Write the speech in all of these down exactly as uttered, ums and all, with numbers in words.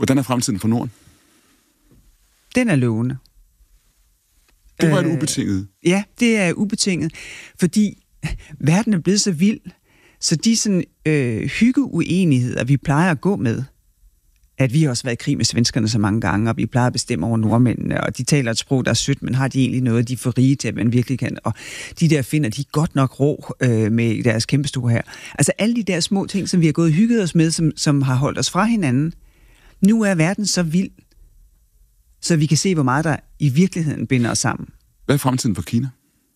Hvordan er fremtiden for Norden? Den er lovende. Det var et ubetinget. Ja, det er ubetinget, fordi verden er blevet så vild, så de sådan øh, hyggeuenigheder, vi plejer at gå med, at vi har også været i krig med svenskerne så mange gange, og vi plejer at bestemme over nordmændene, og de taler et sprog, der er sødt, men har de egentlig noget, de er for rige til, at man virkelig kan, og de der finder, de er godt nok rå øh, med deres kæmpestore her. Altså alle de der små ting, som vi har gået og hygget os med, som, som har holdt os fra hinanden. Nu er verden så vild, så vi kan se, hvor meget der i virkeligheden binder os sammen. Hvad er fremtiden for Kina?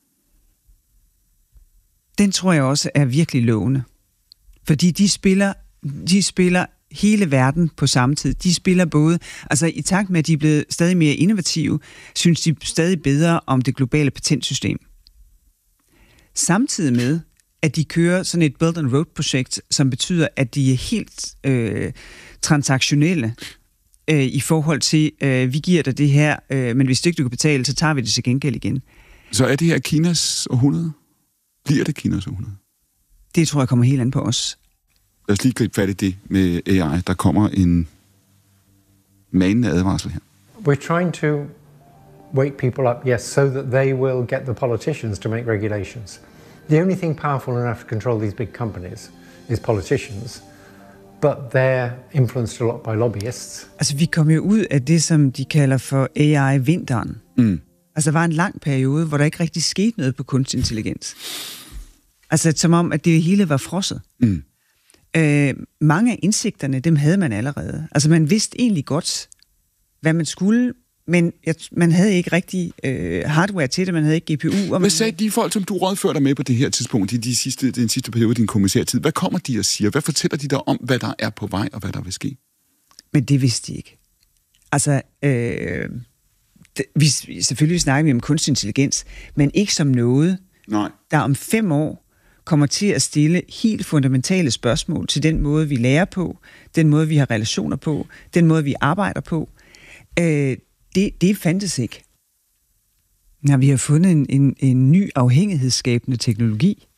Den tror jeg også er virkelig lovende. Fordi de spiller, de spiller hele verden på samme tid. De spiller både, altså i takt med, at de er blevet stadig mere innovative, synes de stadig bedre om det globale patentsystem. Samtidig med, at de kører sådan et Belt and Road-projekt, som betyder, at de er helt øh, transaktionelle øh, i forhold til, øh, vi giver dig det her, øh, men hvis du ikke kan betale, så tager vi det til gengæld igen. Så er det her Kinas århundrede? Bliver det Kinas århundrede? Det tror jeg kommer helt an på os. Lad os lige gribe fat i det med A I. Der kommer en manende advarsel her. We're trying to wake people up, yes, so that they will get the politicians to make regulations. The only thing powerful enough to control these big companies is politicians, but they're influenced a lot by lobbyists. Altså, vi kom jo ud af det, som de kalder for A I-vinteren. Mm. Altså, der var en lang periode, hvor der ikke rigtig skete noget på kunstig intelligens. Altså, som om, at det hele var frosset. Mm. Øh, mange af indsigterne, dem havde man allerede. Altså, man vidste egentlig godt, hvad man skulle, men man havde ikke rigtig øh, hardware til det, man havde ikke G P U. Og Hvad man... sagde de folk, som du rådførte dig med på det her tidspunkt, i de sidste, den sidste periode af din kommissærtid? Hvad kommer de og siger? Hvad fortæller de dig om, hvad der er på vej, og hvad der vil ske? Men det vidste de ikke. Altså, øh, det, vi, selvfølgelig snakker vi om kunstig intelligens, men ikke som noget, Nej. der om fem år kommer til at stille helt fundamentale spørgsmål til den måde, vi lærer på, den måde, vi har relationer på, den måde, vi arbejder på. Øh, det, det fandtes ikke. Når vi har fundet en, en, en ny afhængighedsskabende teknologi.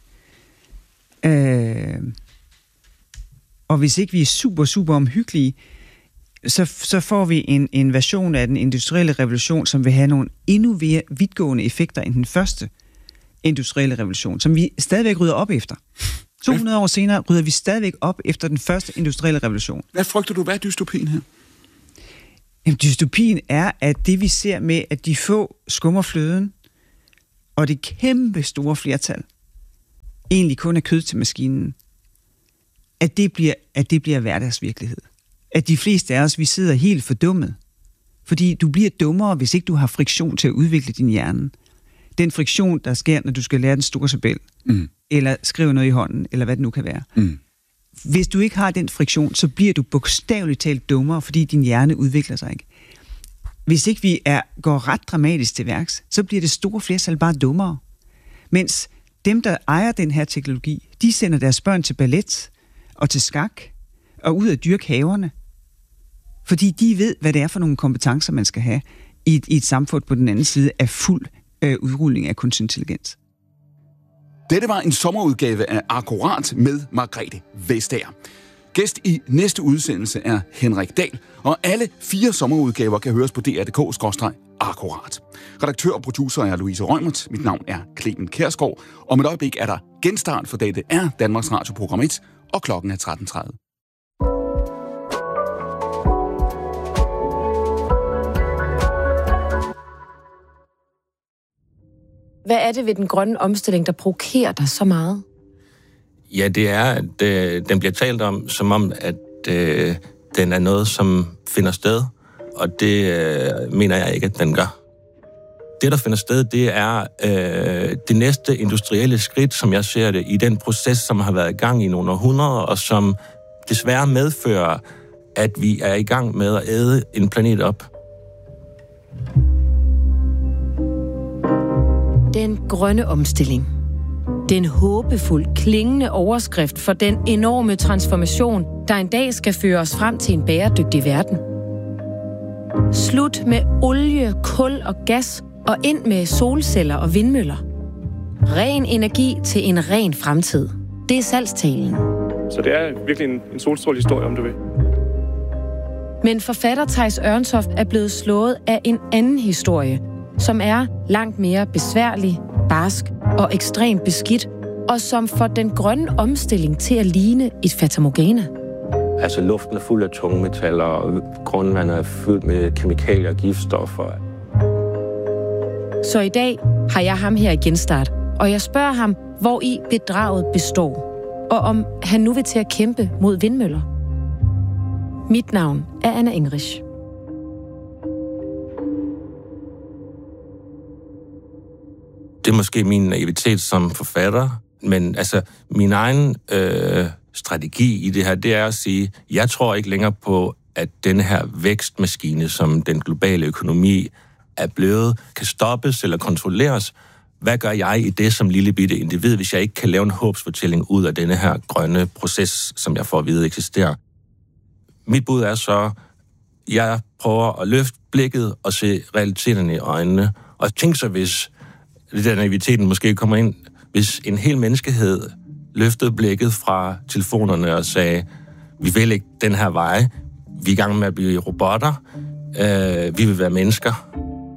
Øh, og hvis ikke vi er super, super omhyggelige, så, så får vi en, en version af den industrielle revolution, som vil have nogle endnu mere vidtgående effekter end den første industrielle revolution, som vi stadigvæk rydder op efter. to hundrede år senere rydder vi stadigvæk op efter den første industrielle revolution. Hvad frygter du? Hvad er dystopien her? Jamen, dystopien er, at det vi ser med, at de få skummer fløden, og det kæmpe store flertal, egentlig kun er kød til maskinen, at det bliver, at det bliver hverdagsvirkelighed. At de fleste af os, vi sidder helt fordummet. Fordi du bliver dummere, hvis ikke du har friktion til at udvikle din hjerne. Den friktion, der sker, når du skal lære den store tabel, mm. eller skrive noget i hånden, eller hvad det nu kan være. Mm. Hvis du ikke har den friktion, så bliver du bogstaveligt talt dummere, fordi din hjerne udvikler sig ikke. Hvis ikke vi er, går ret dramatisk til værks, så bliver det store flertal bare dummere. Mens dem, der ejer den her teknologi, de sender deres børn til ballet og til skak og ud af dyrke haverne. Fordi de ved, hvad det er for nogle kompetencer, man skal have i et, i et samfund på den anden side af fuld øh, udrulling af kunstig intelligens. Dette var en sommerudgave af Akkurat med Margrethe Vestager. Gæst i næste udsendelse er Henrik Dahl, og alle fire sommerudgaver kan høres på d r punktum d k skråstreg akkurat. Redaktør og producer er Louise Reumert. Mit navn er Clemen Kjærsgaard. Om et øjeblik er der genstart, for dette er Danmarks Radio Program et, og klokken er tretten tredive. Hvad er det ved den grønne omstilling, der provokerer dig så meget? Ja, det er, at øh, den bliver talt om, som om, at øh, den er noget, som finder sted, og det øh, mener jeg ikke, at den gør. Det, der finder sted, det er øh, det næste industrielle skridt, som jeg ser det, i den proces, som har været i gang i nogle århundreder, og som desværre medfører, at vi er i gang med at æde en planet op. Den grønne omstilling. Den håbefuld, klingende overskrift for den enorme transformation, der en dag skal føre os frem til en bæredygtig verden. Slut med olie, kul og gas, og ind med solceller og vindmøller. Ren energi til en ren fremtid. Det er salgstalen. Så det er virkelig en, en solstrålehistorie, om du vil. Men forfatter Theis Ørntoft er blevet slået af en anden historie, som er langt mere besværlig, barsk og ekstremt beskidt, og som får den grønne omstilling til at ligne et fatamorgana. Altså, luften er fuld af tungmetaller, og grundvandet er fyldt med kemikalier og giftstoffer. Så i dag har jeg ham her i Genstart, og jeg spørger ham, hvor i bedraget består, og om han nu vil til at kæmpe mod vindmøller. Mit navn er Anna Engrich. Det er måske min naivitet som forfatter, men altså min egen øh, strategi i det her, det er at sige, jeg tror ikke længere på, at den her vækstmaskine, som den globale økonomi er blevet, kan stoppes eller kontrolleres. Hvad gør jeg i det som lille bitte individ, hvis jeg ikke kan lave en håbsfortælling ud af denne her grønne proces, som jeg får at vide eksisterer? Mit bud er så, jeg prøver at løfte blikket og se realiteterne i øjnene, og tænk så, hvis det der naiviteten måske kommer ind, hvis en hel menneskehed løftede blikket fra telefonerne og sagde, vi vil ikke den her vej, vi er i gang med at blive robotter, øh, vi vil være mennesker.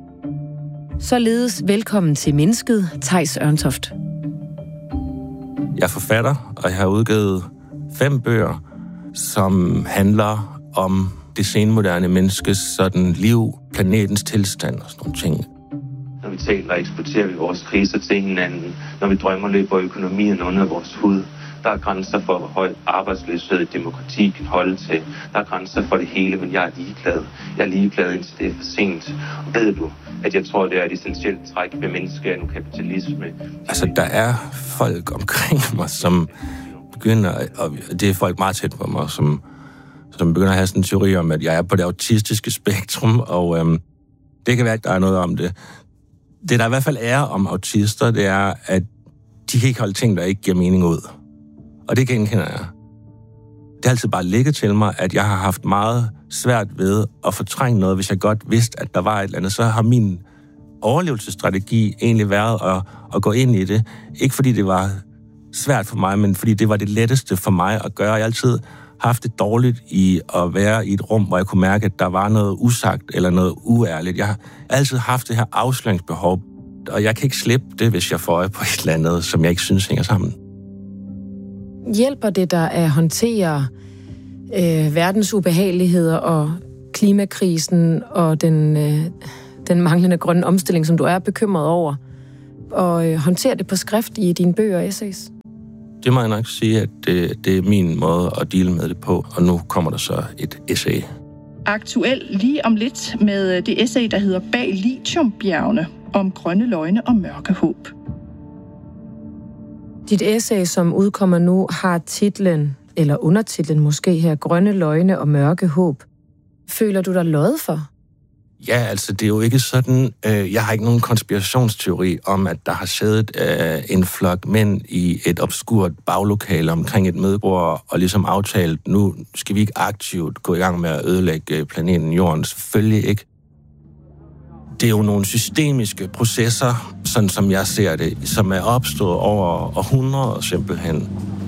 Således velkommen til mennesket, Theis Ørntoft. Jeg er forfatter, og jeg har udgivet fem bøger, som handler om det senmoderne menneskes sådan liv, planetens tilstand og sådan nogle ting. Når vi taler, eksporterer vi vores kriser til hinanden. Når vi drømmer, løber økonomien under vores hud. Der er grænser for, hvor højt arbejdsløshed og demokrati kan holde til. Der er grænser for det hele, men jeg er ligeglad. Jeg er ligeglad, indtil det er for sent. Og ved du, at jeg tror, det er et essentielt træk ved menneskeheden og kapitalisme. Altså, der er folk omkring mig, som begynder, og det er folk meget tæt på mig, som, som begynder at have sådan en teori om, at jeg er på det autistiske spektrum, og øhm, det kan være, at der er noget om det. Det, der i hvert fald er om autister, det er, at de kan ikke holde ting, der ikke giver mening ud. Og det genkender jeg. Det har altid bare ligget til mig, at jeg har haft meget svært ved at fortrænge noget, hvis jeg godt vidste, at der var et eller andet. Så har min overlevelsesstrategi egentlig været at, at gå ind i det. Ikke fordi det var svært for mig, men fordi det var det letteste for mig at gøre. Jeg har altid haft det dårligt i at være i et rum, hvor jeg kunne mærke, at der var noget usagt eller noget uærligt. Jeg har altid haft det her afsløringsbehov, og jeg kan ikke slippe det, hvis jeg får øje på et eller andet, som jeg ikke synes hænger sammen. Hjælper det dig at håndtere øh, verdens ubehageligheder og klimakrisen og den, øh, den manglende grønne omstilling, som du er bekymret over, og øh, håndtere det på skrift i dine bøger og essays? Det må jeg nok sige, at det, det er min måde at deale med det på, og nu kommer der så et essay. Aktuel lige om lidt med det essay, der hedder Bag lithiumbjergene, om grønne løgne og mørke håb. Dit essay, som udkommer nu, har titlen, eller undertitlen måske her, Grønne løgne og mørke håb. Føler du dig løjet for? Ja, altså det er jo ikke sådan, øh, jeg har ikke nogen konspirationsteori om, at der har siddet øh, en flok mænd i et obskurt baglokale omkring et mødebord og ligesom aftalt, nu skal vi ikke aktivt gå i gang med at ødelægge planeten Jorden. Selvfølgelig ikke. Det er jo nogle systemiske processer, sådan som jeg ser det, som er opstået over århundreder simpelthen.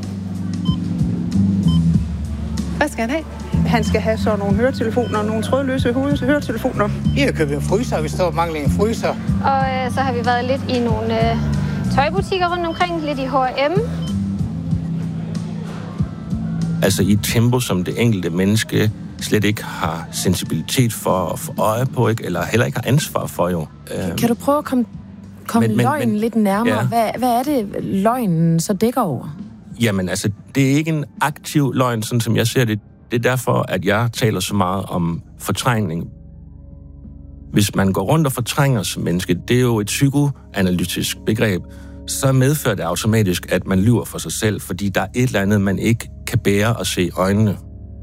Hvad skal han have? Han skal have så nogle høretelefoner, nogle trådløse høretelefoner. Vi har købt en fryser, vi står og mangler en fryser. Og øh, så har vi været lidt i nogle øh, tøjbutikker rundt omkring, lidt i H og M. Altså i et tempo, som det enkelte menneske slet ikke har sensibilitet for at få øje på, ikke? Eller heller ikke har ansvar for, jo. Kan du prøve at komme, komme men, men, løgnen men, lidt nærmere? Ja. Hvad, hvad er det, løgnen så dækker over? Jamen altså, det er ikke en aktiv løgn, sådan som jeg ser det. Det er derfor, at jeg taler så meget om fortrængning. Hvis man går rundt og fortrænger som menneske, det er jo et psykoanalytisk begreb, så medfører det automatisk, at man lyver for sig selv, fordi der er et eller andet, man ikke kan bære at se i øjnene.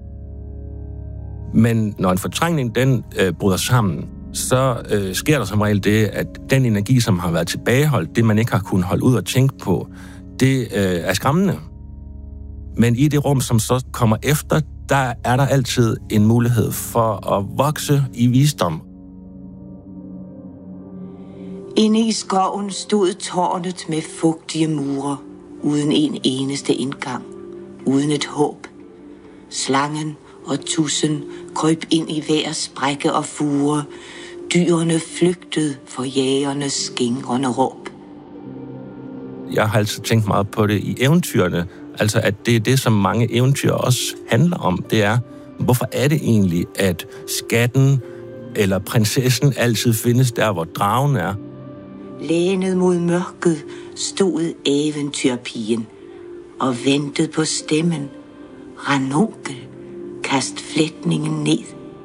Men når en fortrængning, den øh, bryder sammen, så øh, sker der som regel det, at den energi, som har været tilbageholdt, det man ikke har kunnet holde ud og tænke på, det øh, er skræmmende. Men i det rum, som så kommer efter, der er der altid en mulighed for at vokse i visdom. Inde i skoven stod tårnet med fugtige mure, uden en eneste indgang, uden et håb. Slangen og tudsen krøb ind i hver sprække og fure. Dyrene flygtede for jægernes skingrende råb. Jeg har altid tænkt meget på det i eventyrene. Altså, at det er det, som mange eventyr også handler om. Det er, hvorfor er det egentlig, at skatten eller prinsessen altid findes der, hvor dragen er? Lænet mod mørket stod eventyrpigen og ventede på stemmen. Ranonkel, kast flætningen ned.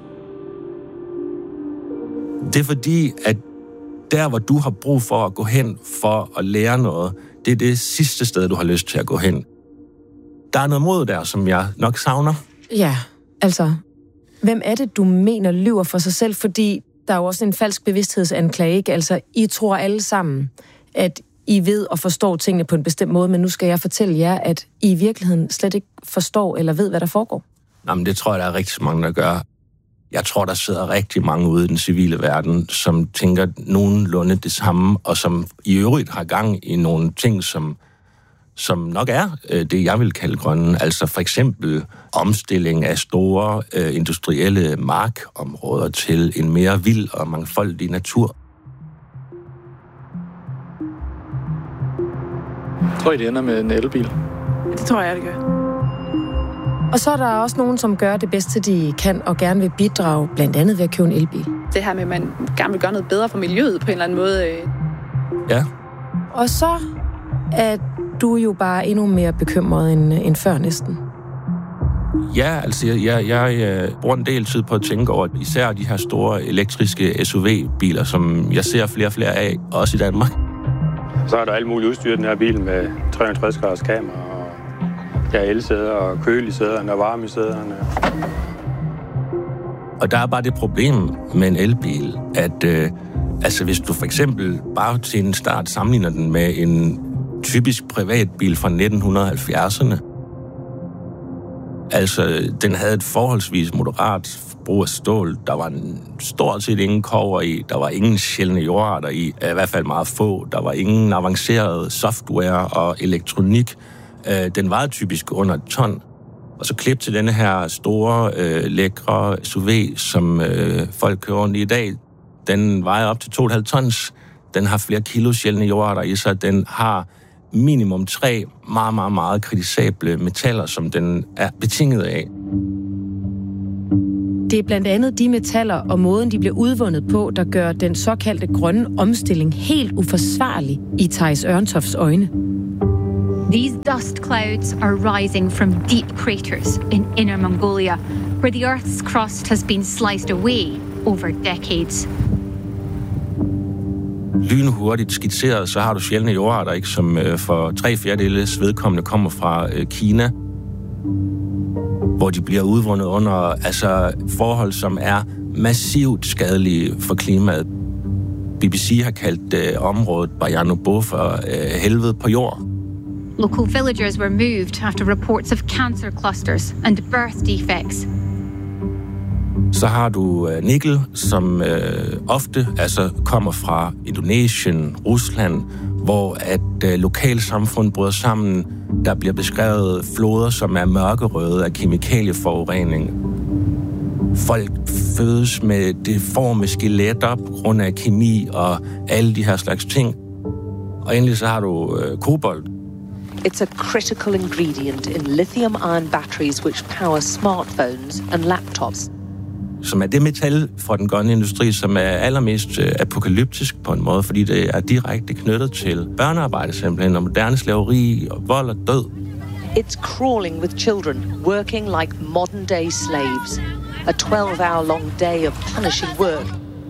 Det er fordi, at der, hvor du har brug for at gå hen for at lære noget, det er det sidste sted, du har lyst til at gå hen. Der er noget mod der, som jeg nok savner. Ja, altså, hvem er det, du mener lyver for sig selv? Fordi der er jo også en falsk bevidsthedsanklage, ikke? Altså, I tror alle sammen, at I ved og forstår tingene på en bestemt måde, men nu skal jeg fortælle jer, at I i virkeligheden slet ikke forstår eller ved, hvad der foregår. Jamen, det tror jeg, der er rigtig mange, der gør. Jeg tror, der sidder rigtig mange ude i den civile verden, som tænker nogenlunde det samme, og som i øvrigt har gang i nogle ting, som, som nok er øh, det, jeg vil kalde grønne. Altså for eksempel omstilling af store øh, industrielle markområder til en mere vild og mangfoldig natur. Jeg tror, det ender med en elbil. Det tror jeg, det gør. Og så er der også nogen, som gør det bedste, de kan, og gerne vil bidrage, blandt andet ved at købe en elbil. Det her med, at man gerne vil gøre noget bedre for miljøet på en eller anden måde. Ja. Og så er du jo bare endnu mere bekymret end, end før næsten. Ja, altså jeg, jeg, jeg bruger en del tid på at tænke over især de her store elektriske S U V-biler, som jeg ser flere og flere af, også i Danmark. Så er der alt muligt udstyr i den her bil med tre hundrede og tres graders kamera, og ja, elsæder og køl i sæderne og varme i sæderne. Og der er bare det problem med en elbil, at øh, altså hvis du for eksempel bare til en start sammenligner den med en typisk privatbil fra nitten halvfjerdserne, altså den havde et forholdsvis moderat brug af stål. Der var en, stort set ingen kobber i, der var ingen sjældne jordarter i, i hvert fald meget få. Der var ingen avanceret software og elektronik. Den vejede typisk under et ton. Og så klip til denne her store, øh, lækre S U V, som øh, folk kører rundt i i dag. Den vejer op til to komma fem tons. Den har flere kilo sjældne jordarter i sig. Den har minimum tre meget, meget, meget kritisable metaller, som den er betinget af. Det er blandt andet de metaller og måden, de bliver udvundet på, der gør den såkaldte grønne omstilling helt uforsvarlig i Theis Ørntofts øjne. These dust clouds are rising from deep craters in Inner Mongolia, where the Earth's crust has been sliced away over decades. Lynhurtigt skitseret, så har du sjældne jordarter, ikke, som øh, for tre fjerdedeles vedkommende kommer fra øh, Kina, hvor de bliver udvundet under altså, forhold, som er massivt skadelige for klimaet. B B C har kaldt øh, området Bayanobou for øh, helvede på jord. Local villagers were moved after reports of cancer clusters and birth defects. Så har du øh, nikkel, som øh, ofte altså, kommer fra Indonesien, Rusland, hvor at øh, lokalsamfund bryder sammen. Der bliver beskrevet floder, som er mørkerøde af kemikalieforurening. Folk fødes med deforme skeletter på grund af kemi og alle de her slags ting. Og endelig så har du øh, kobolt. It's a critical ingredient in lithium-ion batteries which power smartphones and laptops. Som er det metal fra den grønne industri, som er allermest øh, apokalyptisk på en måde, fordi det er direkte knyttet til børnearbejde simpelthen, og moderne slaveri og vold og død. It's crawling with children, working like modern-day slaves. A twelve-hour long day of punishing work.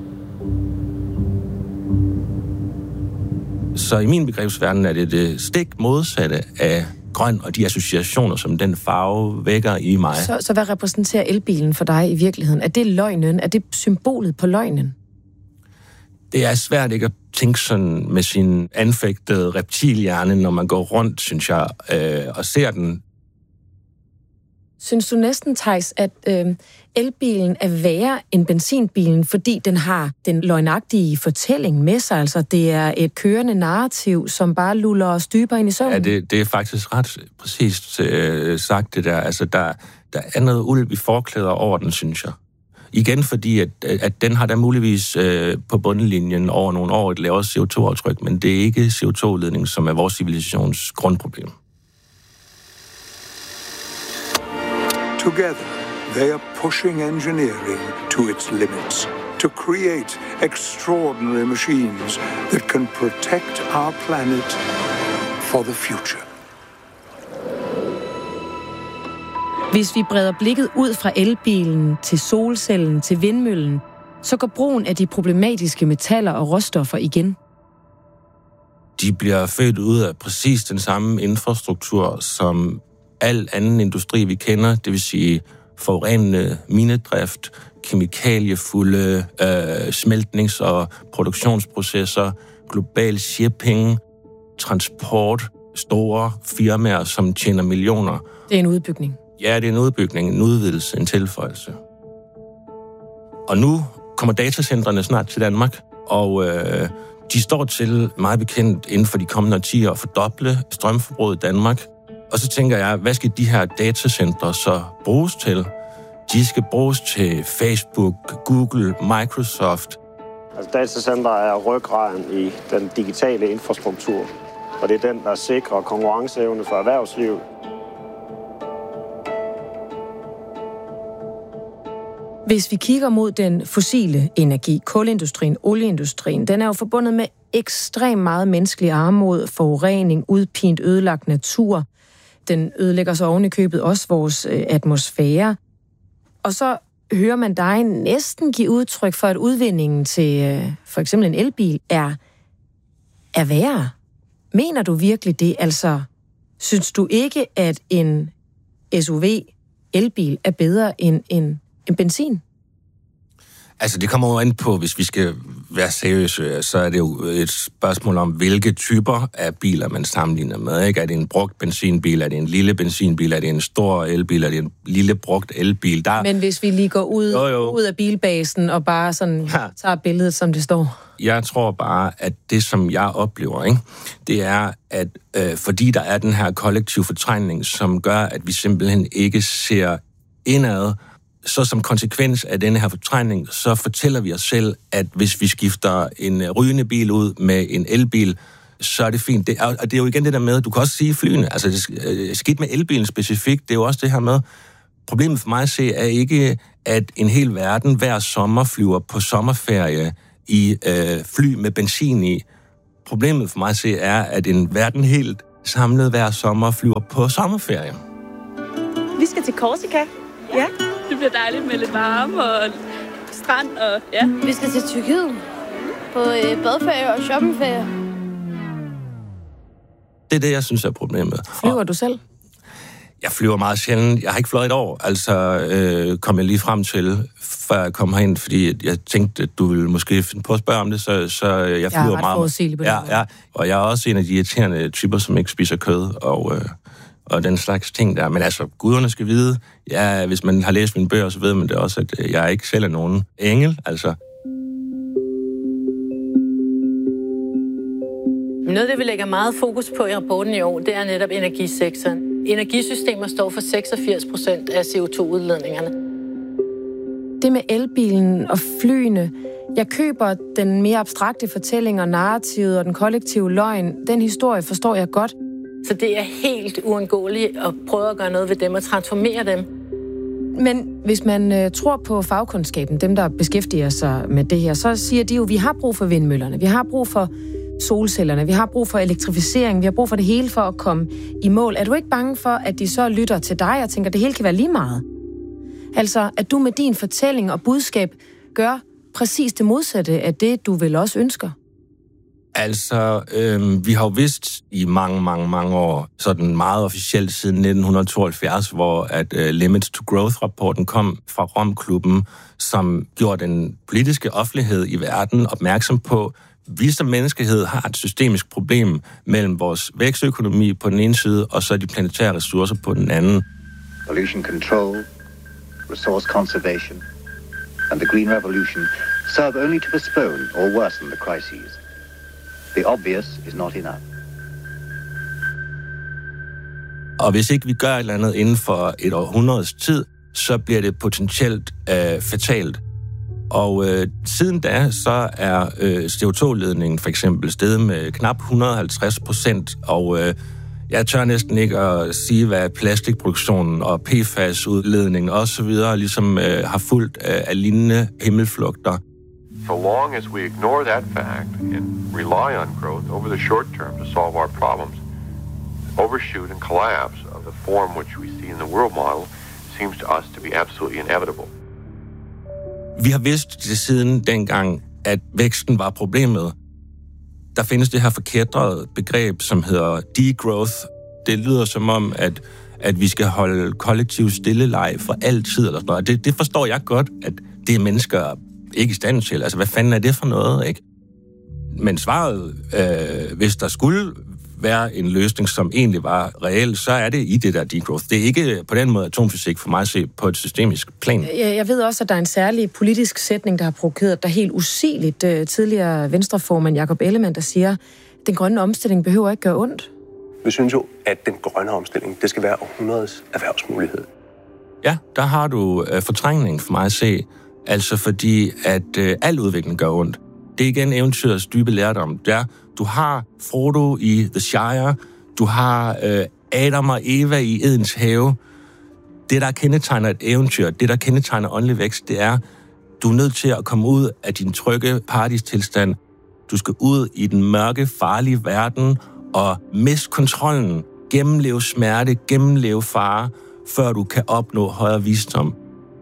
Så i min begrebsverden er det det stik modsatte af grøn og de associationer, som den farve vækker i mig. Så, så hvad repræsenterer elbilen for dig i virkeligheden? Er det løgnen? Er det symbolet på løgnen? Det er svært ikke at tænke sådan med sin anfægtede reptilhjerne, når man går rundt, synes jeg, øh, og ser den. Synes du næsten, Theis, at øh, elbilen er værre end benzinbilen, fordi den har den løgnagtige fortælling med sig? Altså, det er et kørende narrativ, som bare luller os dybere ind i søvnen? Ja, det, det er faktisk ret præcist øh, sagt, det der. Altså, der, der er noget ulv i forklæder over den, synes jeg. Igen fordi, at, at den har da muligvis øh, på bundlinjen over nogle år et lavere C O to aftryk, men det er ikke C O to udledning, som er vores civilisations grundproblem. Together, they are pushing engineering to its limits to create extraordinary machines that can protect our planet for the future. Hvis vi breder blikket ud fra elbilen til solcellen til vindmøllen, så går brugen af de problematiske metaller og råstoffer igen. De bliver født ud af præcis den samme infrastruktur som al anden industri, vi kender, det vil sige forurenende minedrift, kemikaliefulde øh, smeltnings- og produktionsprocesser, global shipping, transport, store firmaer, som tjener millioner. Det er en udbygning. Ja, det er en udbygning, en udvidelse, en tilføjelse. Og nu kommer datacentrene snart til Danmark, og øh, de står til, meget bekendt, inden for de kommende årtier at fordoble strømforbruget i Danmark. Og så tænker jeg, hvad skal de her datacentre så bruges til? De skal bruges til Facebook, Google, Microsoft. Altså, datacenter er ryggraden i den digitale infrastruktur, og det er den, der sikrer konkurrenceevne for erhvervslivet. Hvis vi kigger mod den fossile energi, kulindustrien, olieindustrien, den er jo forbundet med ekstremt meget menneskelig armod, forurening, udpint, ødelagt natur. Den ødelægger så oven i købet også vores øh, atmosfære. Og så hører man dig næsten give udtryk for, at udvindingen til øh, for eksempel en elbil er, er værre. Mener du virkelig det? Altså, synes du ikke, at en S U V-elbil er bedre end en, en benzin? Altså, det kommer jo an på, hvis vi skal være seriøse, så er det jo et spørgsmål om, hvilke typer af biler man sammenligner med. Ikke? Er det en brugt benzinbil? Er det en lille benzinbil? Er det en stor elbil? Er det en lille brugt elbil? Der... Men hvis vi lige går ud, jo, jo. ud af bilbasen og bare sådan ja. tager billedet, som det står. Jeg tror bare, at det, som jeg oplever, ikke, det er, at øh, fordi der er den her kollektiv fortrængning, som gør, at vi simpelthen ikke ser indad, så som konsekvens af denne her fortrængning, så fortæller vi os selv, at hvis vi skifter en rygende bil ud med en elbil, så er det fint. Det er, og det er jo igen det der med, du kan også sige flyene, altså det skidt med elbilen specifikt, det er jo også det her med, problemet for mig at se er ikke, at en hel verden hver sommer flyver på sommerferie i øh, fly med benzin i. Problemet for mig at se er, at en verden helt samlet hver sommer flyver på sommerferie. Vi skal til Korsika. Ja. Det bliver dejligt med lidt varme og strand og ja. Vi skal til Tyrkiet på øh, badferie og shoppingferie. Det er det, jeg synes er problemet. Flyver og du selv? Jeg flyver meget sjældent. Jeg har ikke fløjet et år. Altså øh, kom jeg lige frem til, før jeg kom herind, fordi jeg tænkte, at du ville måske finde på at spørge om det, så, så jeg flyver jeg meget. På ja, ja. Og jeg er også en af de irriterende typer, som ikke spiser kød og... Øh, og den slags ting der. Men altså, guderne skal vide, ja, hvis man har læst mine bøger, så ved man det også, at jeg ikke selv er nogen engel, altså. Noget af det, vi lægger meget fokus på i rapporten i år, det er netop energisektoren. Energisystemer står for seksogfirs procent af C O to udledningerne. Det med elbilen og flyene, jeg køber den mere abstrakte fortælling og narrativet og den kollektive løgn. Den historie forstår jeg godt. Så det er helt uundgåeligt at prøve at gøre noget ved dem og transformere dem. Men hvis man øh, tror på fagkundskaben, dem der beskæftiger sig med det her, så siger de jo, at vi har brug for vindmøllerne, vi har brug for solcellerne, vi har brug for elektrificering, vi har brug for det hele for at komme i mål. Er du ikke bange for, at de så lytter til dig og tænker, at det hele kan være lige meget? Altså, at du med din fortælling og budskab gør præcis det modsatte af det, du vel også ønsker? Altså, øh, vi har jo vidst i mange, mange, mange år, sådan meget officielt siden nitten tooghalvfjerds, hvor at uh, Limits to Growth-rapporten kom fra Romklubben, som gjorde den politiske offentlighed i verden opmærksom på, at vi som menneskehed har et systemisk problem mellem vores vækstøkonomi på den ene side, og så de planetære ressourcer på den anden. Pollution control, resource conservation and the green revolution serve only to postpone or worsen the crises. The obvious is not enough. Og hvis ikke vi gør et eller andet inden for et århundredes tid, så bliver det potentielt øh, fatalt. Og øh, siden da, så er øh, C O to-ledningen for eksempel steget med knap et hundrede og halvtreds procent, og øh, jeg tør næsten ikke at sige, hvad plastikproduktionen og P F A S-udledningen osv. ligesom øh, har fulgt øh, af lignende himmelflugter. So long as we ignore that fact and rely on growth over the short term to solve our problems, overshoot and collapse of the form which we see in the world model seems to us to be absolutely inevitable. Vi har vidst til siden dengang, at væksten var problemet. Der findes det her forkædrede begreb, som hedder degrowth. Det lyder som om, at, at vi skal holde kollektiv stilleleje for altid. Eller sådan noget. Det, det forstår jeg godt, at det er mennesker ikke i stand til. Altså, hvad fanden er det for noget, ikke? Men svaret, øh, hvis der skulle være en løsning, som egentlig var reel, så er det i det der degrowth. Det er ikke på den måde atomfysik for mig at se på et systemisk plan. Jeg ved også, at der er en særlig politisk sætning, der har provokeret dig helt usigeligt. Tidligere venstreformand Jakob Ellemann, der siger, at den grønne omstilling behøver ikke gøre ondt. Vi synes jo, at den grønne omstilling, det skal være århundredets erhvervsmulighed. Ja, der har du øh, fortrængning for mig at se. Altså fordi, at øh, al udvikling gør ondt. Det er igen eventyrets dybe lærdom. Der, du har Frodo i The Shire, du har øh, Adam og Eva i Edens have. Det, der kendetegner et eventyr, det, der kendetegner åndelig vækst, det er, du er nødt til at komme ud af din trygge paradistilstand. Du skal ud i den mørke, farlige verden og miste kontrollen, gennemleve smerte, gennemleve fare, før du kan opnå højere visdom.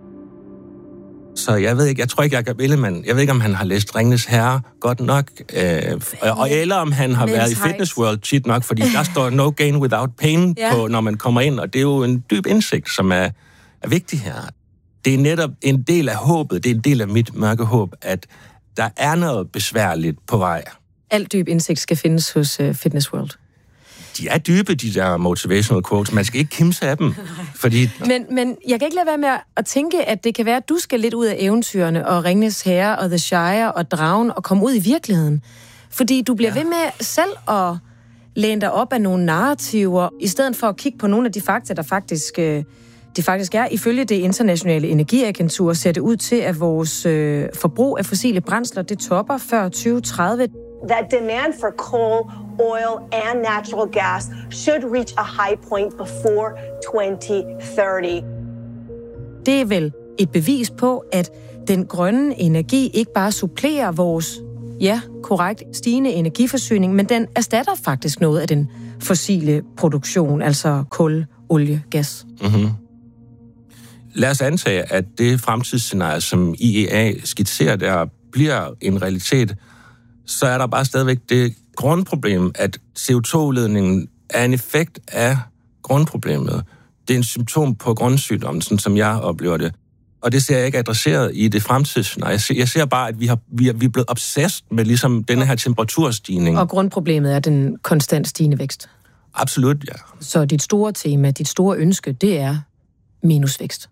Så jeg ved ikke, jeg tror ikke, Jakob Ellemann, jeg ved ikke, om han har læst Ringenes Herre godt nok, øh, og eller om han har været i Fitness World tit nok, fordi der står no gain without pain ja. på, når man kommer ind, og det er jo en dyb indsigt, som er, er vigtig her. Det er netop en del af håbet, det er en del af mit mørke håb, at der er noget besværligt på vej. Alt dyb indsigt skal findes hos uh, Fitness World. De er dybe, de der motivational quotes. Man skal ikke kimse af dem. Fordi... Men, men jeg kan ikke lade være med at tænke, at det kan være, at du skal lidt ud af eventyrene og Ringenes Herre og The Shire og Dragen og komme ud i virkeligheden. Fordi du bliver ja. ved med selv at læne dig op af nogle narrativer, i stedet for at kigge på nogle af de fakta, der faktisk, de faktisk er. Ifølge det internationale energiagentur ser det ud til, at vores øh, forbrug af fossile brændsler, det topper før tyve tredive. That demand for coal, oil, and natural gas should reach a high point before twenty thirty. Det er vel et bevis på, at den grønne energi ikke bare supplerer vores, ja, korrekt, stigende energiforsyning, men den erstatter faktisk noget af den fossile produktion, altså kul, olie, gas. Mm-hmm. Lad os antage, at det fremtidsscenarie, som I E A skitserer der, bliver en realitet, så er der bare stadigvæk det grundproblem, at C O to-udledningen er en effekt af grundproblemet. Det er en symptom på grundsygdommen, sådan som jeg oplever det. Og det ser jeg ikke adresseret i det fremtidsscenarie. Jeg ser, jeg ser bare, at vi, har, vi, er, vi er blevet obsessed med ligesom denne her temperaturstigning. Og grundproblemet er den konstant stigende vækst. Absolut, ja. Så dit store tema, dit store ønske, det er minusvækst.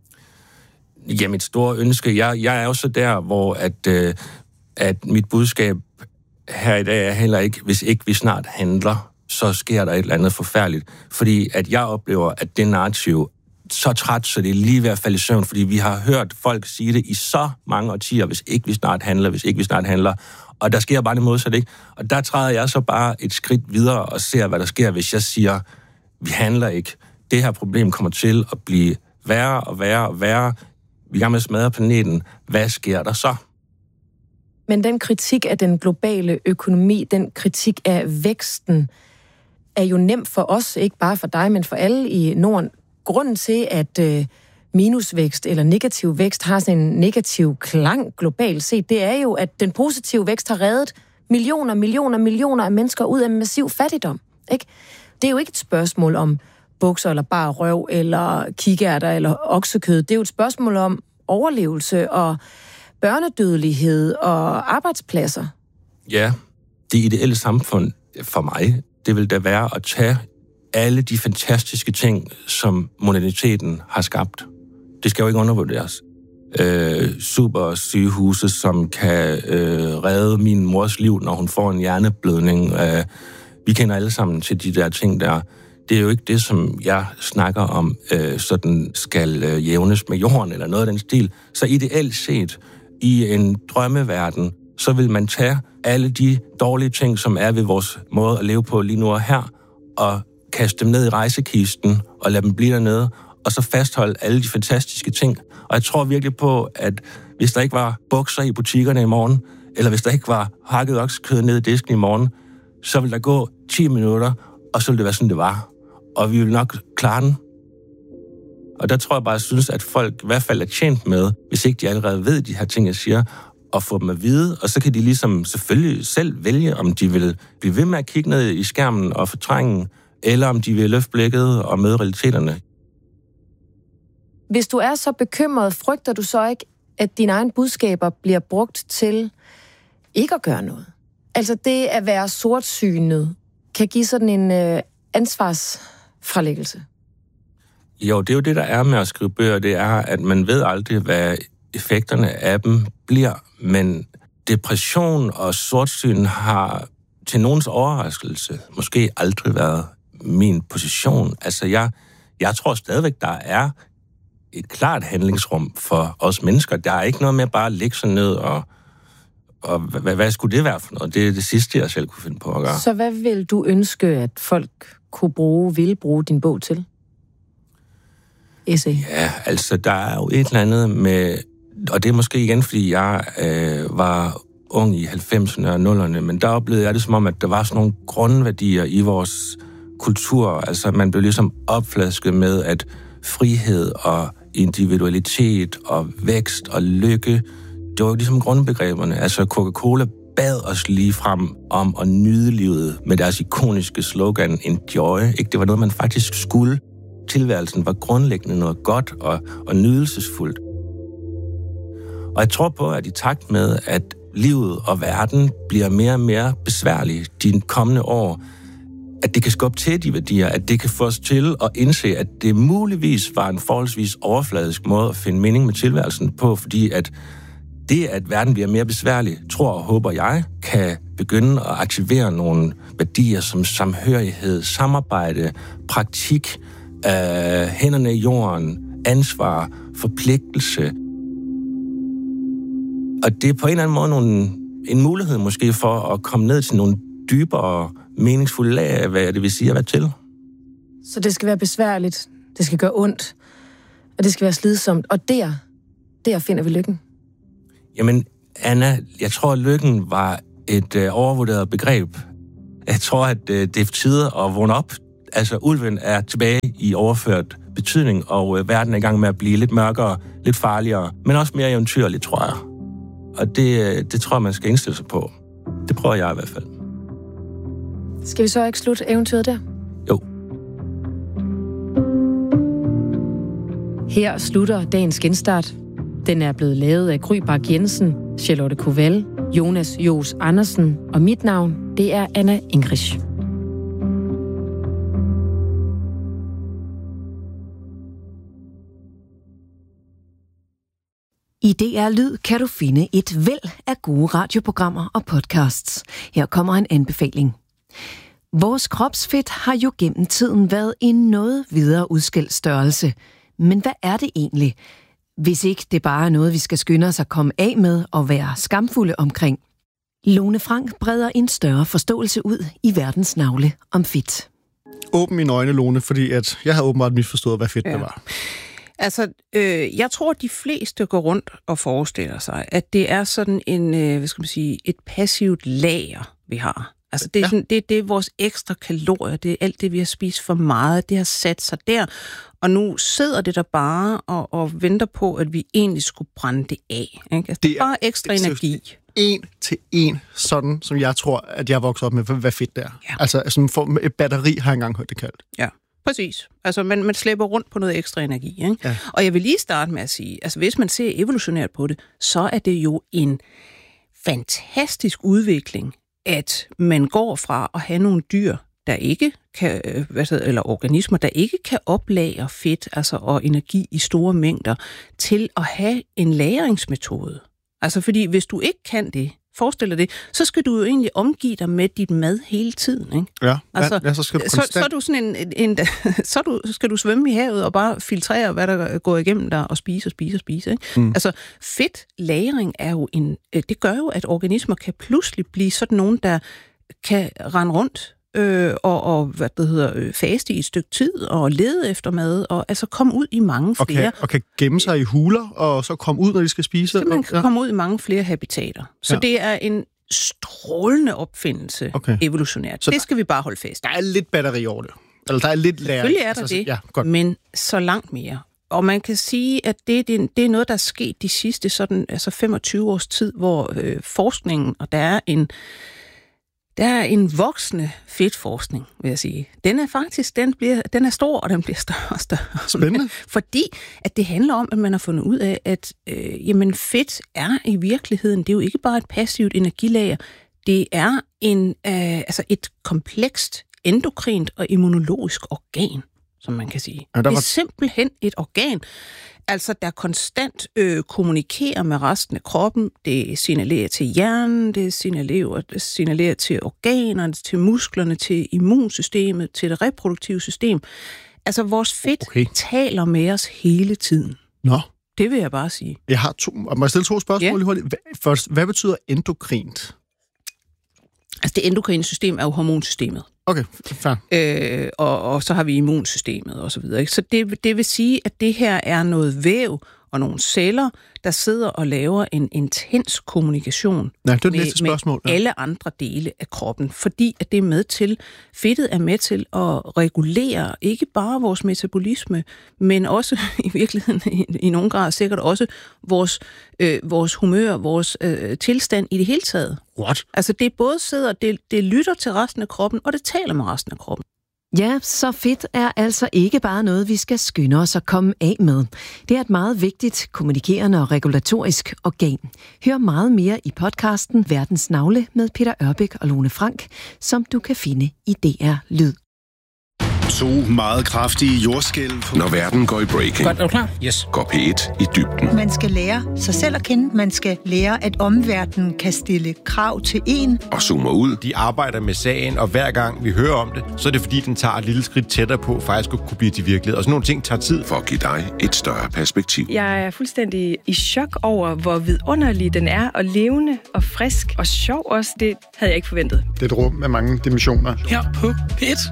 Ja, mit store ønske. Jeg, jeg er jo så der, hvor at... Øh, at mit budskab her i dag er heller ikke, hvis ikke vi snart handler, så sker der et eller andet forfærdeligt. Fordi at jeg oplever, at det narrativ så træt, så det er lige ved at falde i søvn, fordi vi har hørt folk sige det i så mange årtier, hvis ikke vi snart handler, hvis ikke vi snart handler. Og der sker bare det modsatte, ikke? Og der træder jeg så bare et skridt videre og ser, hvad der sker, hvis jeg siger, vi handler ikke. Det her problem kommer til at blive værre og værre og værre. Vi er i gang med at smadre planeten. Hvad sker der så? Men den kritik af den globale økonomi, den kritik af væksten, er jo nemt for os, ikke bare for dig, men for alle i Norden. Grunden til, at øh, minusvækst eller negativ vækst har sådan en negativ klang globalt set, det er jo, at den positive vækst har reddet millioner, millioner, millioner af mennesker ud af massiv fattigdom. Ikke? Det er jo ikke et spørgsmål om bukser eller bare røv, eller kikærter eller oksekød. Det er jo et spørgsmål om overlevelse og børnedødelighed og arbejdspladser. Ja, det ideelle samfund for mig, det vil da være at tage alle de fantastiske ting, som moderniteten har skabt. Det skal jo ikke undervurderes. Øh, super sygehuse, som kan øh, redde min mors liv, når hun får en hjerneblødning. Øh, vi kender alle sammen til de der ting der. Det det er jo ikke det, som jeg snakker om, øh, sådan skal øh, jævnes med jorden eller noget af den stil. Så ideelt set, i en drømmeverden, så vil man tage alle de dårlige ting, som er ved vores måde at leve på lige nu og her, og kaste dem ned i rejsekisten og lade dem blive dernede, og så fastholde alle de fantastiske ting. Og jeg tror virkelig på, at hvis der ikke var bukser i butikkerne i morgen, eller hvis der ikke var hakket oksekød ned i disken i morgen, så ville der gå ti minutter, og så ville det være sådan, det var. Og vi ville nok klare den. Og der tror jeg bare, jeg synes, at folk i hvert fald er tjent med, hvis ikke de allerede ved de her ting, jeg siger, og få dem at vide, og så kan de ligesom selvfølgelig selv vælge, om de vil blive ved med at kigge ned i skærmen og fortrænge, eller om de vil løfte blikket og møde realiteterne. Hvis du er så bekymret, frygter du så ikke, at dine egne budskaber bliver brugt til ikke at gøre noget? Altså det at være sortsynet kan give sådan en øh, ansvarsfralæggelse. Jo, det er jo det, der er med at skrive bøger, det er, at man ved aldrig, hvad effekterne af dem bliver, men depression og sortsyn har til nogens overraskelse måske aldrig været min position. Altså, jeg, jeg tror stadigvæk, der er et klart handlingsrum for os mennesker. Der er ikke noget med bare at ligge sådan ned og, og hvad, hvad skulle det være for noget? Det er det sidste, jeg selv kunne finde på at gøre. Så hvad vil du ønske, at folk kunne bruge, vil bruge din bog til? Essay. Ja, altså, der er jo et eller andet med, og det er måske igen, fordi jeg øh, var ung i halvfemserne og nullerne, men der oplevede jeg det som om, at der var sådan nogle grundværdier i vores kultur. Altså, man blev ligesom opflasket med, at frihed og individualitet og vækst og lykke, det var jo ligesom grundbegreberne. Altså, Coca-Cola bad os lige frem om at nyde livet med deres ikoniske slogan, enjoy. Ikke? Det var noget, man faktisk skulle. Tilværelsen var grundlæggende noget godt og, og nydelsesfuldt. Og jeg tror på, at i takt med, at livet og verden bliver mere og mere besværlige de kommende år, at det kan skubbe til de værdier, at det kan få os til at indse, at det muligvis var en forholdsvis overfladisk måde at finde mening med tilværelsen på, fordi at det, at verden bliver mere besværlig, tror og håber jeg, kan begynde at aktivere nogle værdier som samhørighed, samarbejde, praktik, øh, hænderne i jorden, ansvar, forpligtelse. Og det er på en eller anden måde nogle, en mulighed måske for at komme ned til nogle dybere, meningsfulde lag af, hvad det vil sige at være til. Så det skal være besværligt, det skal gøre ondt, og det skal være slidsomt, og der, der finder vi lykken. Jamen, Anna, jeg tror, at lykken var et øh, overvurderet begreb. Jeg tror, at øh, det er tider at vågne op. Altså, ulven er tilbage i overført betydning, og øh, verden er i gang med at blive lidt mørkere, lidt farligere, men også mere eventyrligt, tror jeg. Og det, øh, det tror jeg, man skal indstille sig på. Det prøver jeg i hvert fald. Skal vi så ikke slutte eventyret der? Jo. Her slutter dagens genstart. Den er blevet lavet af Gry Bak Jensen, Charlotte Koval, Jonas Jos Andersen, og mit navn, det er Anna Ingrich. I D R Lyd kan du finde et væld af gode radioprogrammer og podcasts. Her kommer en anbefaling. Vores kropsfedt har jo gennem tiden været en noget videre udskældt størrelse. Men hvad er det egentlig? Hvis ikke det bare er noget, vi skal skynde os at komme af med og være skamfulde omkring. Lone Frank breder en større forståelse ud i verdens navle om fedt. Åbn mine øjne, Lone, fordi at jeg har åbenbart misforstået, hvad fedt ja. det var. Altså, øh, jeg tror, de fleste går rundt og forestiller sig, at det er sådan en, øh, hvad skal man sige, et passivt lager, vi har. Altså, det er, sådan, det, det er vores ekstra kalorier, det er alt det, vi har spist for meget, det har sat sig der, og nu sidder det der bare og, og venter på, at vi egentlig skulle brænde det af. Ikke? Altså, det er bare ekstra det er energi. En til en, sådan som jeg tror, at jeg vokser op med, hvad fedt det er. Ja. Altså, sådan for, et batteri har jeg engang hørt det kaldt. Ja. Præcis. Altså, man, man slæber rundt på noget ekstra energi. Ikke? Ja. Og jeg vil lige starte med at sige, altså hvis man ser evolutionært på det, så er det jo en fantastisk udvikling, at man går fra at have nogle dyr, der ikke kan, hvad hedder, eller organismer, der ikke kan oplagre fedt altså, og energi i store mængder, til at have en lagringsmetode. Altså fordi hvis du ikke kan det, forestil dig det, så skal du jo egentlig omgive dig med dit mad hele tiden, ikke? Ja, altså, ja så skal du så, så er du sådan en, en, en så, du, så skal du svømme i havet og bare filtrere, hvad der går igennem dig, og spise og spise og spise, ikke? Mm. Altså, fedtlagring er jo en, det gør jo, at organismer kan pludselig blive sådan nogen, der kan rende rundt øh, og, og hvad det hedder, øh, faste i et stykke tid, og lede efter mad, og altså komme ud i mange flere. Og kan, og kan gemme sig i huler, og så komme ud, når de skal spise. Så man kan ja. komme ud i mange flere habitater. Så ja. det er en strålende opfindelse okay. evolutionært. Så det skal vi bare holde fast. Der er lidt batteri over det. Eller der er lidt læring. Selvfølgelig er der altså, det, ja, godt. Men så langt mere. Og man kan sige, at det, det, det er noget, der er sket de sidste sådan, altså femogtyve års tid, hvor øh, forskningen, og der er en Der er en voksende fedtforskning, vil jeg sige. Den er faktisk, den, bliver, den er stor, og den bliver større og større. Spændende. Fordi at det handler om, at man har fundet ud af, at øh, jamen, fedt er i virkeligheden, det er jo ikke bare et passivt energilager, det er en, øh, altså et komplekst endokrint og immunologisk organ, som man kan sige. Ja, det er var... simpelthen et organ, altså der konstant øh, kommunikerer med resten af kroppen. Det signalerer til hjernen, det signalerer, det signalerer til organerne, til musklerne, til immunsystemet, til det reproduktive system. Altså vores fedt okay. taler med os hele tiden. Nå. Det vil jeg bare sige. Jeg har to, må jeg stille to spørgsmål ja. lige hurtigt? Først, hvad betyder endokrint? Altså det endokrine system er jo hormonsystemet. Okay, fair. Øh, og, og så har vi immunsystemet og så videre. Ikke? Så det, det vil sige, at det her er noget væv og nogle celler, der sidder og laver en intens kommunikation ja, det er med, spørgsmål, med ja. alle andre dele af kroppen, fordi at det er med til, fedtet er med til at regulere ikke bare vores metabolisme, men også i virkeligheden i, i nogen grad sikkert også vores, øh, vores humør, vores øh, tilstand i det hele taget. What? Altså det både sidder, det, det lytter til resten af kroppen, og det taler med resten af kroppen. Ja, så fedt er altså ikke bare noget, vi skal skynde os at komme af med. Det er et meget vigtigt kommunikerende og regulatorisk organ. Hør meget mere i podcasten Verdens Navle med Peter Ørbæk og Lone Frank, som du kan finde i D R Lyd. To meget kraftige jordskælv. Når verden går i breaking, godt, er du klar? Yes. Går P et i dybden. Man skal lære sig selv at kende. Man skal lære, at omverdenen kan stille krav til en. Og zoomer ud. De arbejder med sagen, og hver gang vi hører om det, så er det fordi, den tager et lille skridt tættere på, faktisk at kunne blive til virkelighed. Og sådan nogle ting tager tid. For at give dig et større perspektiv. Jeg er fuldstændig i chok over, hvor vidunderlig den er, og levende og frisk og sjov også. Det havde jeg ikke forventet. Det er et rum med mange dimensioner. Her på P et.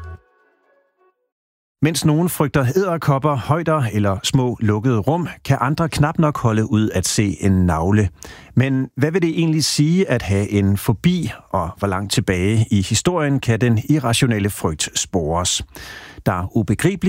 Mens nogen frygter edderkopper, højder eller små lukkede rum, kan andre knap nok holde ud at se en navle. Men hvad vil det egentlig sige at have en fobi, og hvor langt tilbage i historien kan den irrationelle frygt spores? Der er ubegribeligt